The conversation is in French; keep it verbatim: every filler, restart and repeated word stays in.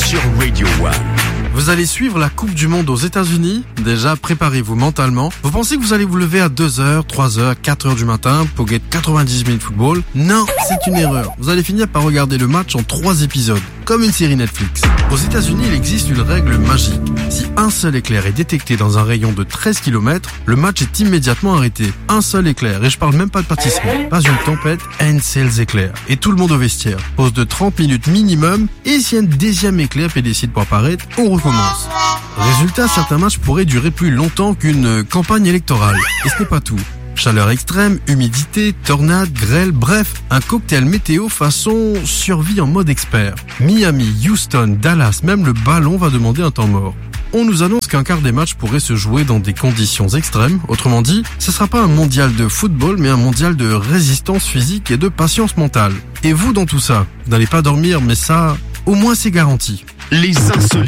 sur Radio One. Vous allez suivre la Coupe du Monde aux États-Unis. Déjà, préparez-vous mentalement. Vous pensez que vous allez vous lever à deux heures, trois heures, quatre heures du matin pour get quatre-vingt-dix minutes football? Non, c'est une erreur. Vous allez finir par regarder le match en trois épisodes, comme une série Netflix. Aux États-Unis, il existe une règle magique. Si un seul éclair est détecté dans un rayon de treize kilomètres, le match est immédiatement arrêté. Un seul éclair, et je parle même pas de pâtisserie. Pas une tempête, un seul éclair. Et tout le monde au vestiaire. Pause de trente minutes minimum, et si un deuxième éclair fait décide pour apparaître, on recommence. Résultat, certains matchs pourraient durer plus longtemps qu'une campagne électorale. Et ce n'est pas tout. Chaleur extrême, humidité, tornade, grêle, bref, un cocktail météo façon survie en mode expert. Miami, Houston, Dallas, même le ballon va demander un temps mort. On nous annonce qu'un quart des matchs pourrait se jouer dans des conditions extrêmes. Autrement dit, ce sera pas un mondial de football, mais un mondial de résistance physique et de patience mentale. Et vous, dans tout ça, vous n'allez pas dormir, mais ça, au moins c'est garanti. Les insolites